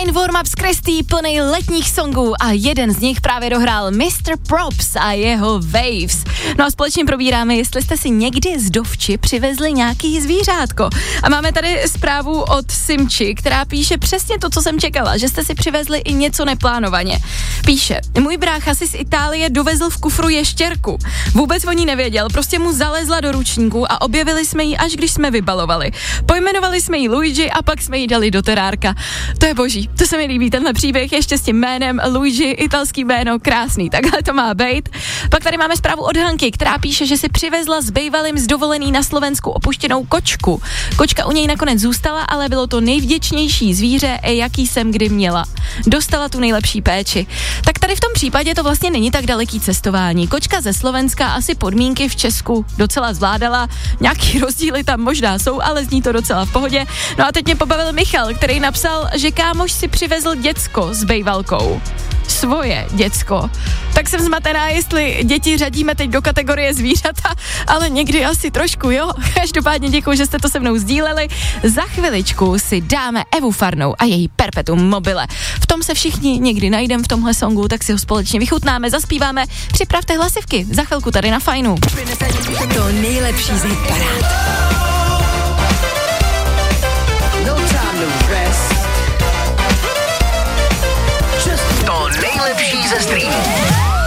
Fajn warm-up s Kristý plný letních songů a jeden z nich právě dohrál Mr. Props a jeho Waves. No a společně probíráme, jestli jste si někdy z dovči přivezli nějaký zvířátko. A máme tady zprávu od Simči, která píše přesně to, co jsem čekala, že jste si přivezli i něco neplánovaně. Píše, můj brácha si z Itálie dovezl v kufru ještěrku. Vůbec o ní nevěděl, prostě mu zalezla do ručníku a objevili jsme ji, až když jsme vybalovali. Pojmenovali jsme ji Luigi a pak jsme ji dali do terárka. To je boží, to se mi líbí, tenhle příběh ještě s tím jménem Luigi, italský jméno, krásný, takhle to má být. Pak tady máme zprávu od Hanky, která píše, že si přivezla s bejvalým z dovolený na Slovensku opuštěnou kočku. Kočka u něj nakonec zůstala, ale bylo to nejvděčnější zvíře, jaký jsem kdy měla. Dostala tu nejlepší péči. Tak tady v tom případě to vlastně není tak daleký cestování. Kočka ze Slovenska asi podmínky v Česku docela zvládala, nějaký rozdíly tam možná jsou, ale zní to docela v pohodě. No a teď mě pobavil Michal, který napsal, že kámoš si přivezl děcko s bejvalkou. Svoje děcko. Tak jsem zmatená, jestli děti řadíme teď do kategorie zvířata, ale někdy asi trošku, jo. Každopádně děkuji, že jste to se mnou sdíleli. Za chviličku si dáme Evu Farnou a její Perpetuum mobile. V tom se všichni někdy najdeme v tomhle songu, tak si ho společně vychutnáme, zaspíváme. Připravte hlasivky, za chvilku tady na Fajnu. To nejlepší z hitparád.